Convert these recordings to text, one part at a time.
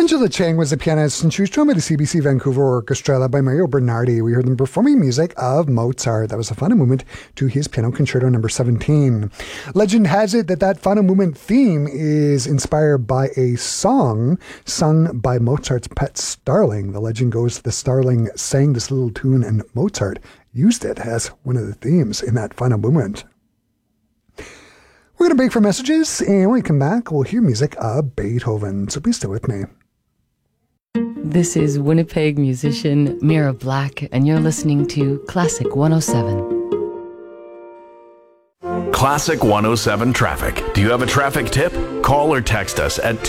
Angela Chang was a pianist, and she was joined by the CBC Vancouver Orchestra led by Mario Bernardi. We heard them performing music of Mozart. That was the final movement to his Piano Concerto number 17. Legend has it that final movement theme is inspired by a song sung by Mozart's pet starling. The legend goes the starling sang this little tune, and Mozart used it as one of the themes in that final movement. We're going to break for messages, and when we come back, we'll hear music of Beethoven. So please stay with me. This is Winnipeg musician Mira Black, and you're listening to Classic 107. Classic 107 Traffic. Do you have a traffic tip? Call or text us at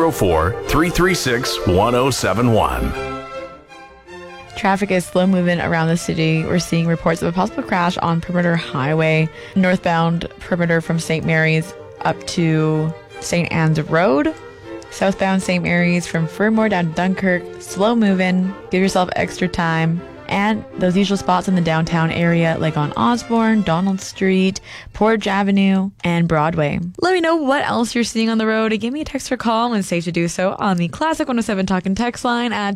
204-336-1071. Traffic is slow moving around the city. We're seeing reports of a possible crash on Perimeter Highway, northbound Perimeter from St. Mary's up to St. Anne's Road. Southbound St. Mary's from Fermor down to Dunkirk, slow moving. Give yourself extra time. And those usual spots in the downtown area, like on Osborne, Donald Street, Portage Avenue, and Broadway. Let me know what else you're seeing on the road. Give me a text or call, and safe to do so on the Classic 107 Talk and Text line at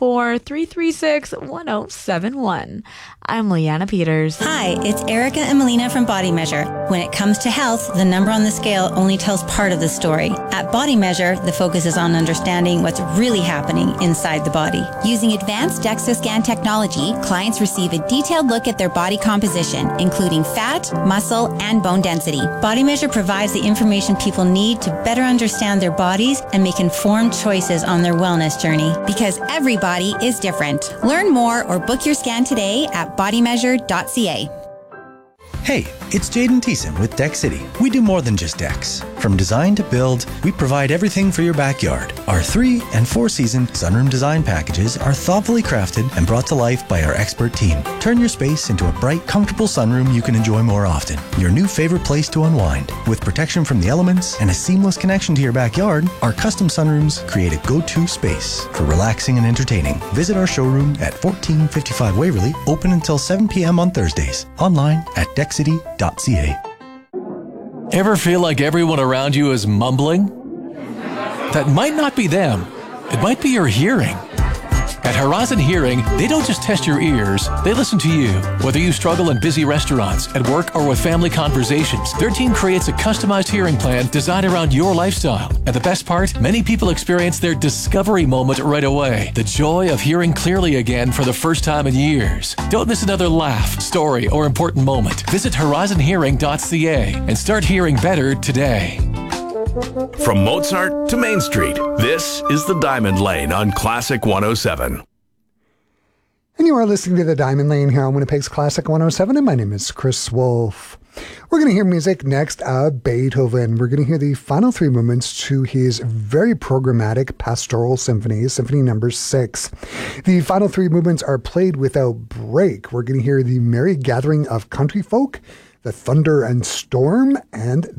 204-336-1071. I'm Leanna Peters. Hi, it's Erica and Melina from Body Measure. When it comes to health, the number on the scale only tells part of the story. At Body Measure, the focus is on understanding what's really happening inside the body. Using advanced DEXA scan technology, clients receive a detailed look at their body composition, including fat, muscle, and bone density. Body Measure provides the information people need to better understand their bodies and make informed choices on their wellness journey. Because every body is different. Learn more or book your scan today at bodymeasure.ca. Hey, it's Jaden Thiessen with Deck City. We do more than just decks. From design to build, we provide everything for your backyard. Our 3 and 4 season sunroom design packages are thoughtfully crafted and brought to life by our expert team. Turn your space into a bright, comfortable sunroom you can enjoy more often. Your new favorite place to unwind. With protection from the elements and a seamless connection to your backyard, our custom sunrooms create a go-to space for relaxing and entertaining. Visit our showroom at 1455 Waverly, open until 7 p.m. on Thursdays. Online at deckcity.ca. Ever feel like everyone around you is mumbling? That might not be them. It might be your hearing. At Horizon Hearing, they don't just test your ears, they listen to you. Whether you struggle in busy restaurants, at work, or with family conversations, their team creates a customized hearing plan designed around your lifestyle. And the best part, many people experience their discovery moment right away. The joy of hearing clearly again for the first time in years. Don't miss another laugh, story, or important moment. Visit horizonhearing.ca and start hearing better today. From Mozart to Main Street, this is the Diamond Lane on Classic 107. And you are listening to the Diamond Lane here on Winnipeg's Classic 107, and my name is Chris Wolf. We're going to hear music next of Beethoven. We're going to hear the final 3 movements to his very programmatic Pastoral Symphony, Symphony number 6. The final 3 movements are played without break. We're going to hear the Merry Gathering of Country Folk, the Thunder and Storm, and